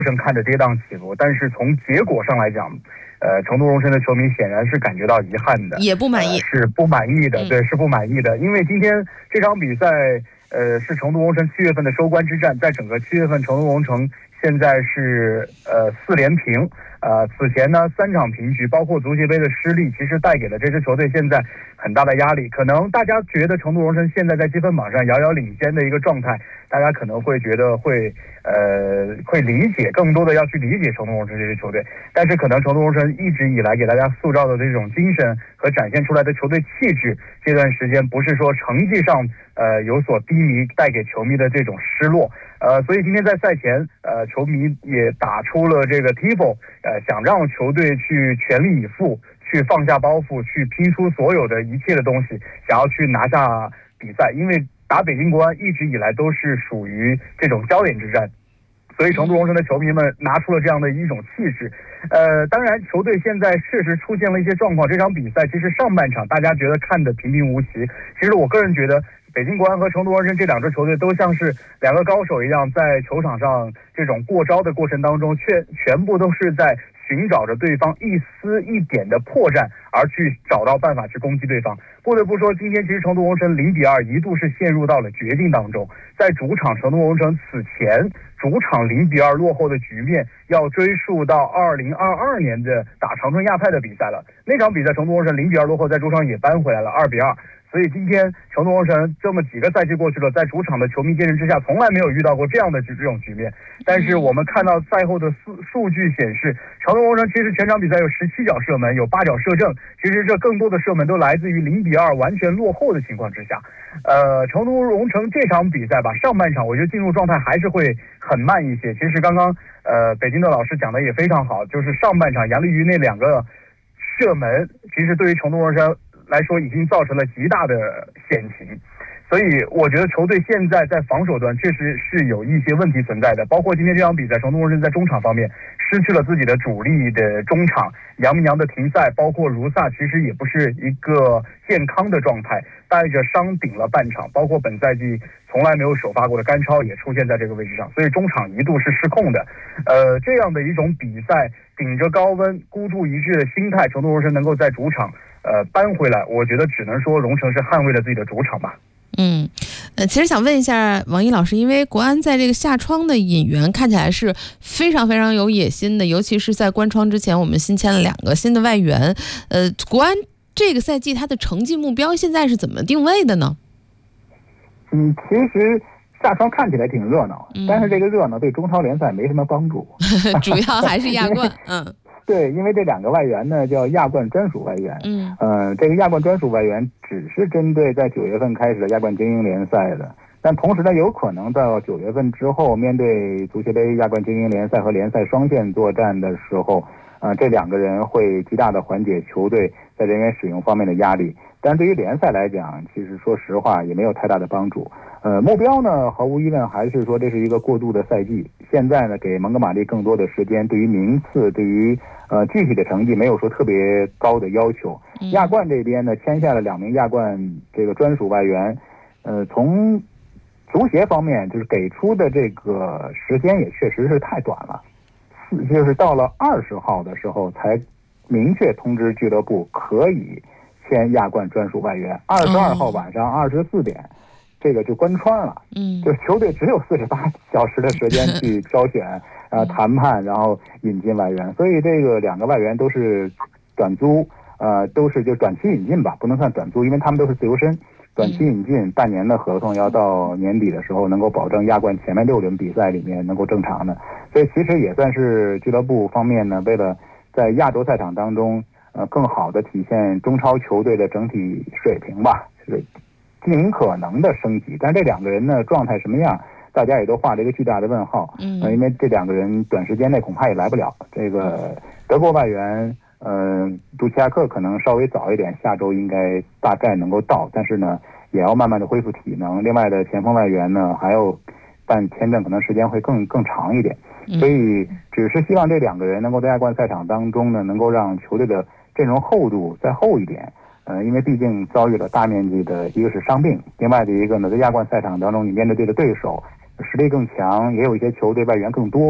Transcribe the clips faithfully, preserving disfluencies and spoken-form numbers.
生看着跌宕起伏，但是从结果上来讲，呃，成都荣升的球迷显然是感觉到遗憾的， 也不满意， 呃、是不满意的， 嗯、 对，是不满意的。因为今天这场比赛，呃，是成都荣升七月份的收官之战，在整个七月份，成都荣城现在是呃四连平。呃，此前呢三场平局，包括足协杯的失利，其实带给了这支球队现在很大的压力。可能大家觉得成都荣升现在在积分榜上遥遥领先的一个状态，大家可能会觉得会呃会理解，更多的要去理解成都荣升这支球队。但是可能成都荣升一直以来给大家塑造的这种精神和展现出来的球队气质，这段时间不是说成绩上呃有所低迷，带给球迷的这种失落。呃，所以今天在赛前，呃，球迷也打出了这个 tifo， 呃，想让球队去全力以赴，去放下包袱，去拼出所有的一切的东西，想要去拿下比赛。因为打北京国安一直以来都是属于这种焦点之战，所以成都荣升的球迷们拿出了这样的一种气势。呃，当然，球队现在确实出现了一些状况。这场比赛其实上半场大家觉得看得平平无奇，其实我个人觉得，北京国安和成都荣升这两支球队都像是两个高手一样，在球场上这种过招的过程当中，却全部都是在寻找着对方一丝一点的破绽，而去找到办法去攻击对方。不得不说，今天其实成都荣升零比二一度是陷入到了绝境当中。在主场，成都荣升此前主场零比二落后的局面，要追溯到二零二二年的打长春亚泰的比赛了。那场比赛，成都荣升零比二落后，在主场也扳回来了二比二。所以今天成都荣升这么几个赛季过去了，在主场的球迷见证之下，从来没有遇到过这样的这种局面。但是我们看到赛后的数数据显示，成都荣升其实全场比赛有十七脚射门，有八脚射正。其实这更多的射门都来自于零比二完全落后的情况之下。呃，成都荣升这场比赛吧，上半场我觉得进入状态还是会很慢一些。其实刚刚呃北京的老师讲的也非常好，就是上半场杨立瑜那两个射门，其实对于成都荣升来说已经造成了极大的险情，所以我觉得球队现在在防守端确实是有一些问题存在的，包括今天这场比赛，成都荣升在中场方面失去了自己的主力的中场，杨明阳的停赛，包括卢萨其实也不是一个健康的状态，带着伤顶了半场，包括本赛季从来没有首发过的甘超也出现在这个位置上，所以中场一度是失控的。呃，这样的一种比赛，顶着高温孤注一掷的心态，成都荣升能够在主场呃，搬回来，我觉得只能说荣城是捍卫了自己的主场吧。 嗯，呃，其实想问一下王一老师，因为国安在这个夏窗的引援看起来是非常非常有野心的，尤其是在关窗之前，我们新签了两个新的外援。呃，国安这个赛季它的成绩目标现在是怎么定位的呢？ 嗯，其实夏窗看起来挺热闹，嗯、但是这个热闹对中超联赛没什么帮助， 主要还是亚冠。嗯。 对，因为这两个外援呢叫亚冠专属外援， 嗯， 呃，这个亚冠专属外援只是针对在九月份开始的亚冠精英联赛的，但同时呢，有可能到九月份之后，面对足协杯、亚冠精英联赛和联赛双线作战的时候，呃，这两个人会极大的缓解球队在人员使用方面的压力。但对于联赛来讲，其实说实话也没有太大的帮助。呃，目标呢，毫无疑问还是说这是一个过渡的赛季。现在呢，给蒙哥马利更多的时间，对于名次，对于呃具体的成绩没有说特别高的要求。亚冠这边呢，签下了两名亚冠这个专属外援，呃，从足协方面就是给出的这个时间也确实是太短了，就是到了二十号的时候才明确通知俱乐部可以签亚冠专属外援，二十二号晚上二十四点。这个就关窗了， 嗯， 就球队只有四十八小时的时间去挑选，然后谈判，然后引进外援，所以这个两个外援都是短租，呃，都是就短期引进吧，不能算短租，因为他们都是自由身，短期引进，半年的合同，要到年底的时候能够保证亚冠前面六轮比赛里面能够正常的，所以其实也算是俱乐部方面呢，为了在亚洲赛场当中，呃，更好的体现中超球队的整体水平吧，是尽可能的升级，但这两个人呢状态什么样，大家也都画了一个巨大的问号。 嗯， 呃，因为这两个人短时间内恐怕也来不了。这个德国外援，呃，杜齐亚克可能稍微早一点，下周应该大概能够到，但是呢，也要慢慢的恢复体能。另外的前锋外援呢，还有办签证可能时间会更更长一点，所以只是希望这两个人能够在亚冠赛场当中呢，能够让球队的阵容厚度再厚一点。呃，因为毕竟遭遇了大面积的一个是伤病，另外的一个呢，在亚冠赛场当中，你面对的对手实力更强，也有一些球队外援更多，所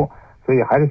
所以还是